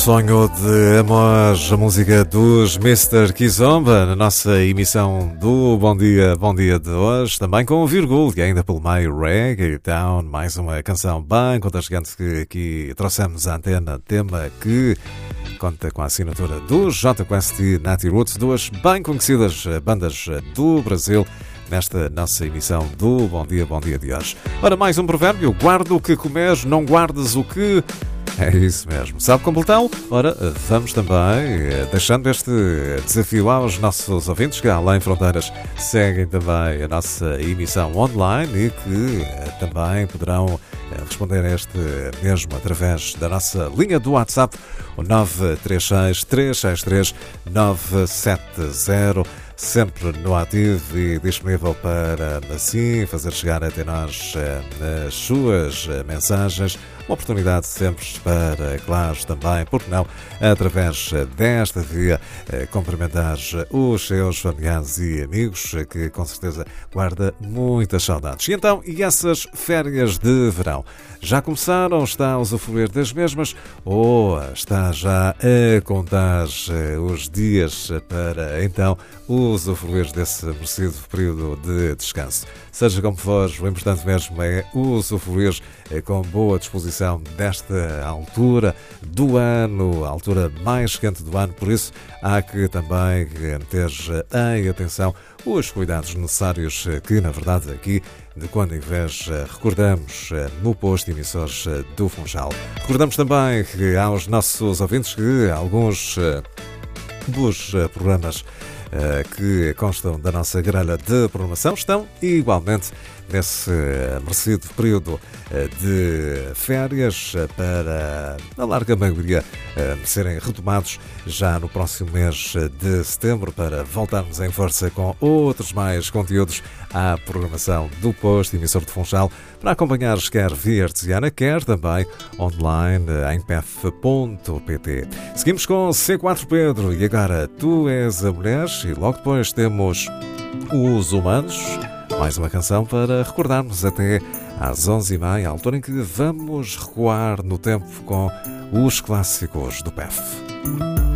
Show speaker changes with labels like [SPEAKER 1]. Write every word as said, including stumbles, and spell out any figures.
[SPEAKER 1] sonho de amor, a música dos mister Kizomba, na nossa emissão do Bom Dia, Bom Dia de hoje, também com o Virgul, e ainda pelo meio Reggae Town, mais uma canção bem contagiante que aqui trouxemos à antena, tema que conta com a assinatura do J Quest e Natty Roots, duas bem conhecidas bandas do Brasil, nesta nossa emissão do Bom Dia, Bom Dia de hoje. Ora, mais um provérbio: guarda o que comes, não guardes o que... É isso mesmo. Sabe completá-lo? Ora, vamos também deixando este desafio aos nossos ouvintes que, além fronteiras, seguem também a nossa emissão online e que também poderão responder a este mesmo através da nossa linha do WhatsApp, o nove três seis, três seis três, nove sete zero, sempre no ativo e disponível para, assim, fazer chegar até nós as suas mensagens. Uma oportunidade sempre para, claro, também, porque não, através desta via, cumprimentar os seus familiares e amigos, que com certeza guarda muitas saudades. E então, e essas férias de verão? Já começaram? Está a usufruir das mesmas? Ou está já a contar os dias para, então, usufruir desse merecido período de descanso? Seja como for, o importante mesmo é usufruir com boa disposição desta altura do ano, a altura mais quente do ano, por isso há que também ter em atenção os cuidados necessários que, na verdade, aqui, de quando em vez, recordamos no posto emissores do Funchal. Recordamos também que aos nossos ouvintes que alguns dos programas que constam da nossa grelha de programação estão igualmente nesse merecido período de férias, para a larga maioria serem retomados já no próximo mês de setembro, para voltarmos em força com outros mais conteúdos à programação do posto emissor de Funchal, para acompanhar quer via artesiana, quer também online em p f ponto p t. Seguimos com C quatro Pedro e agora Tu És a Mulher, e logo depois temos Os Humanos, mais uma canção para recordarmos até às onze e meia, a altura em que vamos recuar no tempo com os clássicos do P E F.